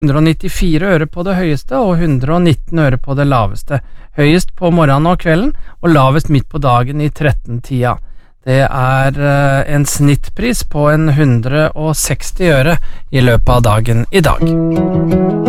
194 øre på det høyeste og 119 øre på det laveste. Høyest på morgenen og kvelden, og lavest midt på dagen i 13-tida. Det en snittpris på 160 øre i løpet av dagen i dag.